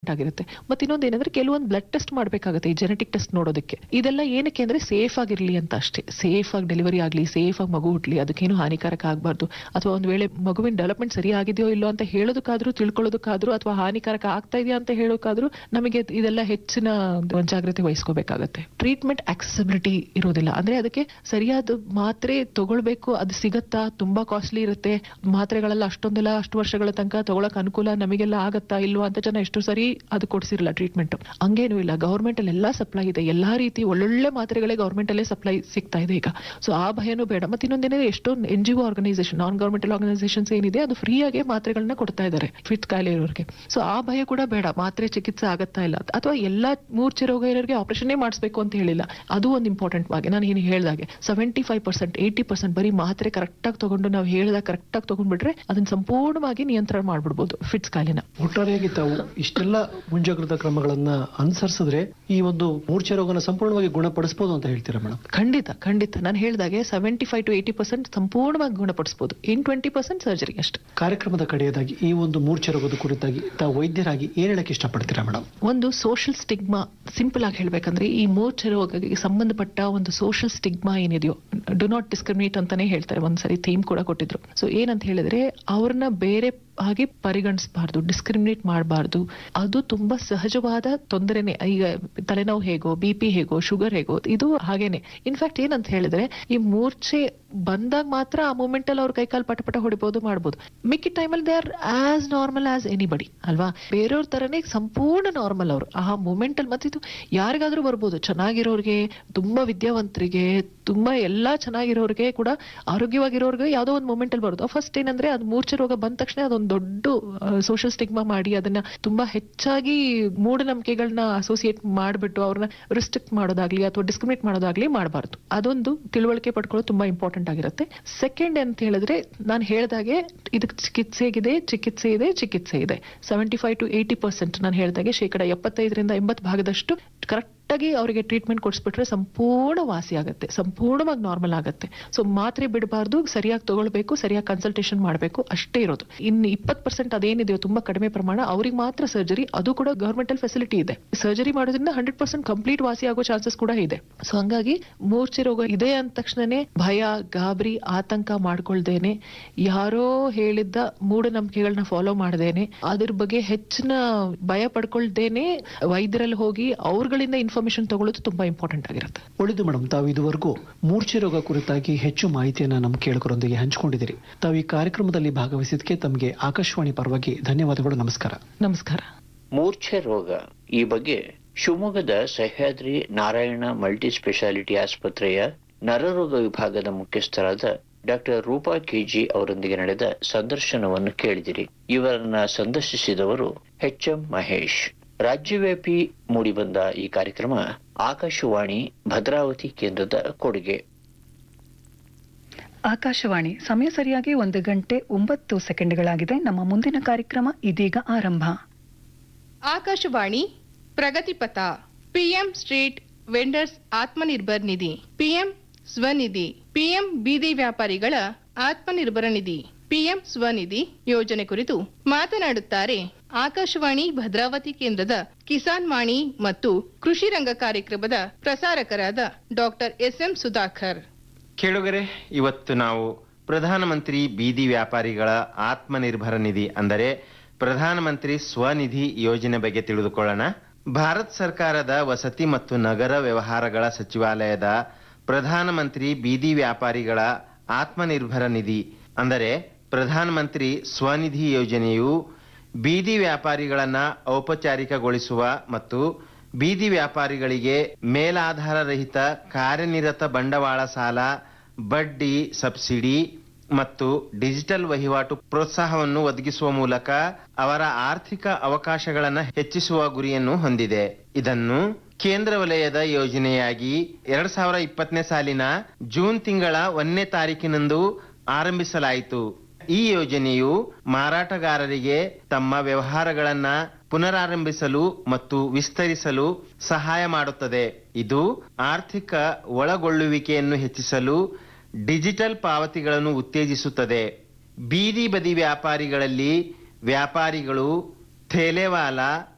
ಆಗಿರುತ್ತೆ. ಮತ್ತೆ ಇನ್ನೊಂದು ಏನಂದ್ರೆ ಕೆಲವೊಂದು ಬ್ಲಡ್ ಟೆಸ್ಟ್ ಮಾಡ್ಬೇಕಾಗುತ್ತೆ, ಈ ಜೆನೆಟಿಕ್ ಟೆಸ್ಟ್ ನೋಡೋದಕ್ಕೆ. ಇದೆಲ್ಲ ಏನಕ್ಕೆ ಅಂದ್ರೆ ಸೇಫ್ ಆಗಿರ್ಲಿ ಅಂತ ಅಷ್ಟೇ. ಸೇಫ್ ಆಗಿ ಡೆಲಿವರಿ ಆಗ್ಲಿ, ಸೇಫ್ ಆಗಿ ಮಗು ಹುಟ್ಲಿ, ಅದಕ್ಕೇನು ಹಾನಿಕಾರಕ ಆಗ್ಬಾರ್ದು. ಅಥವಾ ಒಂದ್ ವೇಳೆ ಮಗುವಿನ ಡೆವಲಪ್ಮೆಂಟ್ ಸರಿ ಆಗಿದೆಯೋ ಇಲ್ಲೋ ಅಂತ ಹೇಳೋದಕ್ಕಾದ್ರೂ, ತಿಳ್ಕೊಳ್ಳೋದಕ್ಕಾದ್ರೂ, ಅಥವಾ ಹಾನಿಕಾರಕ ಆಗ್ತಾ ಇದೆಯಾ ಅಂತ ಹೇಳೋಕಾದ್ರೂ ನಮಗೆ ಇದೆಲ್ಲ ಹೆಚ್ಚಿನ ಜಾಗ್ರತೆ ವಹಿಸ್ಕೋಬೇಕಾಗತ್ತೆ. ಟ್ರೀಟ್ಮೆಂಟ್ ಆಕ್ಸೆಸಿಬಿಲಿಟಿ ಇರೋದಿಲ್ಲ, ಅಂದ್ರೆ ಅದಕ್ಕೆ ಸರಿಯಾದ ಮಾತ್ರೆ ತಗೊಳ್ಬೇಕು, ಅದು ಸಿಗತ್ತಾ, ತುಂಬಾ ಕಾಸ್ಟ್ಲಿ ಇರುತ್ತೆ ಮಾತ್ರೆಗಳೆಲ್ಲ, ಅಷ್ಟೊಂದೆಲ್ಲ ಅಷ್ಟು ವರ್ಷಗಳ ತನಕ ತಗೊಳಕ್ ಅನುಕೂಲ ನಮಗೆಲ್ಲ ಆಗತ್ತಾ ಇಲ್ವಾ ಅಂತ ಜನ ಎಷ್ಟು ಸರಿ ಅದು ಕೊಡ್ಸಿರಲ್ಲ ಟ್ರೀಟ್ಮೆಂಟ್. ಹಂಗೇನು ಇಲ್ಲ, ಗವರ್ಮೆಂಟ್ ಅಲ್ಲಿ ಎಲ್ಲಾ ಸಪ್ಲೈ ಇದೆ, ಎಲ್ಲಾ ರೀತಿ ಒಳ್ಳೊಳ್ಳೆ ಮಾತ್ರೆಗಳೇ ಗವರ್ಮೆಂಟ್ ಅಲ್ಲೇ ಸಪ್ಲೈ ಸಿಗ್ತಾ ಇದೆ ಈಗ. ಸೊ ಆ ಭಯನೂ ಬೇಡ. ಮತ್ತೆ ಇನ್ನೊಂದೇನಿದೆ, ಎಷ್ಟೊಂದು NGO ಆರ್ಗನೈಸೇಷನ್, ನಾನ್ ಗವರ್ಮೆಂಟಲ್ ಆರ್ಗನೈಸೇಷನ್ಸ್ ಏನಿದೆ ಅದು ಫ್ರೀ ಆಗಿ ಮಾತ್ರೆಗಳನ್ನ ಕೊಡ್ತಾ ಇದ್ದಾರೆ ಫಿಟ್ಸ್ ಕಾಯಿಲೆ ಇರೋರಿಗೆ. ಸೊ ಆ ಭಯ ಕೂಡ ಬೇಡ, ಮಾತ್ರೆ ಚಿಕಿತ್ಸೆ ಆಗತ್ತಾ ಇಲ್ಲ, ಅಥವಾ ಎಲ್ಲಾ ಮೂರ್ಛೆ ರೋಗ ಇರೋರಿಗೆ ಆಪರೇಷನ್ ಮಾಡಿಸಬೇಕು ಅಂತ ಹೇಳಿಲ್ಲ. ಅದು ಒಂದು ಇಂಪಾರ್ಟೆಂಟ್ ಆಗಿ ನಾನು ಏನು ಹೇಳಿದಾಗೆ 75% 80% ಬರೀ ಮಾತ್ರೆ ಕರೆಕ್ಟ್ ಆಗಿ ತಗೊಂಡು ನಾವು ಹೇಳಿದಾಗ ಕರೆಕ್ಟ್ ಆಗಿ ತಗೊಂಡ್ಬಿಟ್ರೆ ಅದನ್ನ ಸಂಪೂರ್ಣವಾಗಿ ನಿಯಂತ್ರಣ ಮಾಡ್ಬಿಡ್ಬೋದು ಫಿಟ್ಸ್ ಕಾಯಿಲೆನ. ಒಟ್ಟಾರೆಯಾಗಿ ತಾವು ಇಷ್ಟೆಲ್ಲ ಮುಂಜಾಗ್ರತಾ ಕ್ರಮಗಳನ್ನ ಅನುಸರಿಸಿದ್ರೆ ಈ ಒಂದು ಮೂರ್ಛೆ ರೋಗನ ಸಂಪೂರ್ಣವಾಗಿ ಗುಣಪಡಿಸಬಹುದು ಅಂತ ಹೇಳ್ತೀರಾ ಮೇಡಮ್? ಖಂಡಿತ ಖಂಡಿತ. ನಾನು ಹೇಳಿದಾಗೆ 75 to 80% ಸಂಪೂರ್ಣವಾಗಿ ಗುಣಪಡಿಸಬಹುದು. ಇನ್ 20% ಸರ್ಜರಿ ಅಷ್ಟೇ. ಕಾರ್ಯಕ್ರಮದ ಕಡೆಯದಾಗಿ ಈ ಒಂದು ಮೂರ್ಛೆ ರೋಗದ ಕುರಿತಾಗಿ ತಾವು ವೈದ್ಯರಾಗಿ ಏನ್ ಹೇಳಕ್ ಇಷ್ಟಪಡ್ತೀರಾ ಮೇಡಮ್? ಒಂದು ಸೋಷಿಯಲ್ ಸ್ಟಿಗ್ಮಾ, ಸಿಂಪಲ್ ಆಗಿ ಹೇಳ್ಬೇಕಂದ್ರೆ ಈ ಮೂರ್ಛೆ ರೋಗಕ್ಕೆ ಸಂಬಂಧಪಟ್ಟ ಒಂದು ಸೋಷಿಯಲ್ ಸ್ಟಿಗ್ಮಾ ಏನಿದೆಯೋ, ಡು ನಾಟ್ ಡಿಸ್ಕ್ರಿಮಿನೇಟ್ ಅಂತಾನೆ ಹೇಳ್ತಾರೆ. ಒಂದ್ಸರಿ ಥೀಮ್ ಕೂಡ ಕೊಟ್ಟಿದ್ರು. ಸೊ ಏನಂತ ಹೇಳಿದ್ರೆ ಅವ್ರನ್ನ ಬೇರೆ ಹಾಗೆ ಪರಿಗಣಿಸಬಾರ್ದು, ಡಿಸ್ಕ್ರಿಮಿನೇಟ್ ಮಾಡಬಾರ್ದು. ಅದು ತುಂಬಾ ಸಹಜವಾದ ತೊಂದರೆನೆ. ಈಗ ತಲೆನೋವು ಹೇಗೋ, BP ಹೇಗೋ, ಶುಗರ್ ಹೇಗೋ, ಇದು ಹಾಗೇನೆ. ಇನ್ಫ್ಯಾಕ್ಟ್ ಏನಂತ ಹೇಳಿದ್ರೆ ಈ ಮೂರ್ಛೆ ಬಂದಾಗ ಮಾತ್ರ ಆ ಮೂಮೆಂಟ್ ಅಲ್ಲಿ ಅವ್ರ ಕೈಕಾಲು ಪಟ ಹೊಡಿಬಹುದು, ಮಾಡ್ಬೋದು. ಮಿಕ್ಕಿ ಟೈಮಲ್ಲಿ they are as normal as anybody ಅಲ್ವಾ? ಬೇರೆಯವ್ರ ತರನೇ ಸಂಪೂರ್ಣ ನಾರ್ಮಲ್ ಅವರು ಆ ಮೂಮೆಂಟ್ ಅಲ್ಲಿ. ಮತ್ತೆ ಇದು ಯಾರಿಗಾದ್ರೂ ಬರ್ಬೋದು, ಚೆನ್ನಾಗಿರೋರ್ಗೆ, ತುಂಬಾ ವಿದ್ಯಾವಂತರಿಗೆ, ತುಂಬಾ ಎಲ್ಲಾ ಚೆನ್ನಾಗಿರೋರ್ಗೆ ಕೂಡ, ಆರೋಗ್ಯವಾಗಿರೋರ್ಗೆ ಯಾವ್ದೋ ಒಂದು ಮೂಮೆಂಟ್ ಅಲ್ಲಿ ಬರೋದು. ಫಸ್ಟ್ ಏನಂದ್ರೆ ಅದು ಮೂರ್ಛೆ ರೋಗ ಬಂದ ತಕ್ಷಣ ಅದೊಂದು ದೊಡ್ಡ ಸೋಷಿಯಲ್ ಸ್ಟಿಗ್ಮಾ ಮಾಡಿ ಅದನ್ನ ತುಂಬಾ ಹೆಚ್ಚಾಗಿ ಮೂಢನಂಬಿಕೆಗಳನ್ನ ಅಸೋಸಿಯೇಟ್ ಮಾಡ್ಬಿಟ್ಟು ಅವ್ರನ್ನ ರಿಸ್ಟ್ರಿಕ್ಟ್ ಮಾಡೋದಾಗ್ಲಿ ಅಥವಾ ಡಿಸ್ಕ್ರಿಮಿನೇಟ್ ಮಾಡೋದಾಗ್ಲಿ ಮಾಡಬಾರ್ದು. ಅದೊಂದು ತಿಳುವಳಿಕೆ ಪಡ್ಕೊಳ್ಳೋದು ತುಂಬಾ ಇಂಪಾರ್ಟೆಂಟ್ ಆಗಿರುತ್ತೆ. ಸೆಕೆಂಡ್ ಅಂತ ಹೇಳಿದ್ರೆ ನಾನು ಹೇಳ್ದಾಗೆ ಇದಕ್ಕೆ ಚಿಕಿತ್ಸೆ ಇದೆ 75 to 80% ನಾನು ಹೇಳ್ದಾಗೆ 75% 80% ಕರೆಕ್ಟ್ ಆಗಿ ಅವರಿಗೆ ಟ್ರೀಟ್ಮೆಂಟ್ ಕೊಡಿಸ್ಬಿಟ್ರೆ ಸಂಪೂರ್ಣ ವಾಸಿ ಆಗುತ್ತೆ, ಸಂಪೂರ್ಣವಾಗಿ ನಾರ್ಮಲ್ ಆಗುತ್ತೆ. ಸೊ ಮಾತ್ರೆ ಬಿಡಬಾರ್ದು, ಸರಿಯಾಗಿ ತಗೊಳ್ಬೇಕು, ಸರಿಯಾಗಿ ಕನ್ಸಲ್ಟೇಷನ್ ಮಾಡಬೇಕು, ಅಷ್ಟೇ ಇರೋದು. ಇನ್ನು 20% ಅದೇನಿದೆಯೋ ತುಂಬಾ ಕಡಿಮೆ ಪ್ರಮಾಣ, ಅವ್ರಿಗೆ ಮಾತ್ರ ಸರ್ಜರಿ. ಅದು ಕೂಡ ಗವರ್ಮೆಂಟ್ ಅಲ್ಲಿ ಫೆಸಿಲಿಟಿ ಇದೆ. ಸರ್ಜರಿ ಮಾಡೋದ್ರಿಂದ 100% ಕಂಪ್ಲೀಟ್ ವಾಸಿ ಆಗೋ ಚಾನ್ಸಸ್ ಕೂಡ ಇದೆ. ಸೊ ಹಂಗಾಗಿ ಮೂರ್ಛೆ ರೋಗ ಇದೆ ಅಂದ ತಕ್ಷಣನೇ ಭಯ, ಗಾಬರಿ, ಆತಂಕ ಮಾಡ್ಕೊಳ್ದೇನೆ, ಯಾರೋ ಹೇಳಿದ್ದ ಮೂಢನಂಬಿಕೆಗಳನ್ನ ಫಾಲೋ ಮಾಡದೇನೆ, ಅದ್ರ ಬಗ್ಗೆ ಹೆಚ್ಚಿನ ಭಯ ಪಡ್ಕೊಳ್ದೇನೆ ವೈದ್ಯರಲ್ಲಿ ಹೋಗಿ ಅವ್ರಗಳಿಂದ ಇನ್ಫಾರ್ಮೇಶನ್ ತಗೊಳ್ಳೋದು ತುಂಬಾ ಇಂಪಾರ್ಟೆಂಟ್ ಆಗಿರುತ್ತೆ. ಒಳ್ಳೆಯದು ಮೇಡಮ್, ತಾವು ಇದುವರೆಗೂ ಮೂರ್ಛೆ ರೋಗ ಕುರಿತಾಗಿ ಹೆಚ್ಚು ಮಾಹಿತಿಯನ್ನ ನಮ್ಮ ಕೇಳುಗರೊಂದಿಗೆ ಹಂಚಿಕೊಂಡಿದ್ದೀರಿ. ತಾವು ಈ ಕಾರ್ಯಕ್ರಮದಲ್ಲಿ ಭಾಗವಹಿಸಿದ್ದಕ್ಕೆ ತಮಗೆ ಆಕಾಶವಾಣಿ ಪರವಾಗಿ ಧನ್ಯವಾದಗಳು. ನಮಸ್ಕಾರ. ನಮಸ್ಕಾರ. ಮೂರ್ಛೆ ರೋಗ ಈ ಬಗ್ಗೆ ಶಿವಮೊಗ್ಗದ ಸಹ್ಯಾದ್ರಿ ನಾರಾಯಣ ಮಲ್ಟಿ ಸ್ಪೆಷಾಲಿಟಿ ಆಸ್ಪತ್ರೆಯ ನರರೋಗ ವಿಭಾಗದ ಮುಖ್ಯಸ್ಥರಾದ ಡಾಕ್ಟರ್ ರೂಪಾ KG ಅವರೊಂದಿಗೆ ನಡೆದ ಸಂದರ್ಶನವನ್ನು ಕೇಳಿದಿರಿ. ಇವರನ್ನ ಸಂದರ್ಶಿಸಿದವರು HM ಮಹೇಶ್. ರಾಜ್ಯವ್ಯಾಪಿ ಮೂಡಿಬಂದ ಈ ಕಾರ್ಯಕ್ರಮ ಆಕಾಶವಾಣಿ ಭದ್ರಾವತಿ ಕೇಂದ್ರದ ಕೊಡುಗೆ. ಆಕಾಶವಾಣಿ ಸಮಯ ಸರಿಯಾಗಿ 1:09 ನಮ್ಮ ಮುಂದಿನ ಕಾರ್ಯಕ್ರಮ ಇದೀಗ ಆರಂಭ. Akashvani ಪ್ರಗತಿಪಥ. PM street vendors Atmanirbhar ನಿಧಿ, PM ಸ್ವನಿಧಿ, PM ಬೀದಿ ವ್ಯಾಪಾರಿಗಳ ಆತ್ಮನಿರ್ಭರ ನಿಧಿ, PM ಸ್ವನಿಧಿ ಯೋಜನೆ ಕುರಿತು ಮಾತನಾಡುತ್ತಾರೆ ಆಕಾಶವಾಣಿ ಭದ್ರಾವತಿ ಕೇಂದ್ರದ ಕಿಸಾನ್ ವಾಣಿ ಮತ್ತು ಕೃಷಿ ರಂಗ ಕಾರ್ಯಕ್ರಮದ ಪ್ರಸಾರಕರಾದ ಡಾಕ್ಟರ್ SM ಸುಧಾಕರ್. ಕೇಳುಗರೆ, ಇವತ್ತು ನಾವು ಪ್ರಧಾನಮಂತ್ರಿ ಬೀದಿ ವ್ಯಾಪಾರಿಗಳ ಆತ್ಮನಿರ್ಭರ ನಿಧಿ ಅಂದರೆ ಪ್ರಧಾನಮಂತ್ರಿ ಸ್ವನಿಧಿ ಯೋಜನೆ ಬಗ್ಗೆ ತಿಳಿದುಕೊಳ್ಳೋಣ. ಭಾರತ ಸರ್ಕಾರದ ವಸತಿ ಮತ್ತು ನಗರ ವ್ಯವಹಾರಗಳ ಸಚಿವಾಲಯದ ಪ್ರಧಾನಮಂತ್ರಿ ಬೀದಿ ವ್ಯಾಪಾರಿಗಳ ಆತ್ಮನಿರ್ಭರ ನಿಧಿ ಅಂದರೆ ಪ್ರಧಾನಮಂತ್ರಿ ಸ್ವನಿಧಿ ಯೋಜನೆಯು ಬೀದಿ ವ್ಯಾಪಾರಿಗಳನ್ನ ಔಪಚಾರಿಕಗೊಳಿಸುವ ಮತ್ತು ಬೀದಿ ವ್ಯಾಪಾರಿಗಳಿಗೆ ಮೇಲಾಧಾರರಹಿತ ಕಾರ್ಯನಿರತ ಬಂಡವಾಳ ಸಾಲ, ಬಡ್ಡಿ, ಸಬ್ಸಿಡಿ ಮತ್ತು ಡಿಜಿಟಲ್ ವಹಿವಾಟು ಪ್ರೋತ್ಸಾಹವನ್ನು ಒದಗಿಸುವ ಮೂಲಕ ಅವರ ಆರ್ಥಿಕ ಅವಕಾಶಗಳನ್ನು ಹೆಚ್ಚಿಸುವ ಗುರಿಯನ್ನು ಹೊಂದಿದೆ. ಇದನ್ನು ಕೇಂದ್ರ ವಲಯದ ಯೋಜನೆಯಾಗಿ 2020ನೇ ಸಾಲಿನ ಜೂನ್ ತಿಂಗಳ 1ನೇ ತಾರೀಕಿನಂದು ಆರಂಭಿಸಲಾಯಿತು. ಈ ಯೋಜನೆಯು ಮಾರಾಟಗಾರರಿಗೆ ತಮ್ಮ ವ್ಯವಹಾರಗಳನ್ನ ಪುನರಾರಂಭಿಸಲು ಮತ್ತು ವಿಸ್ತರಿಸಲು ಸಹಾಯ ಮಾಡುತ್ತದೆ. ಇದು ಆರ್ಥಿಕ ಒಳಗೊಳ್ಳುವಿಕೆಯನ್ನು ಹೆಚ್ಚಿಸಲು ಡಿಜಿಟಲ್ ಪಾವತಿಗಳನ್ನು ಉತ್ತೇಜಿಸುತ್ತದೆ. ಬೀದಿ ಬದಿ ವ್ಯಾಪಾರಿಗಳಲ್ಲಿ ವ್ಯಾಪಾರಿಗಳು, ಥೇಲೆವಾಲ,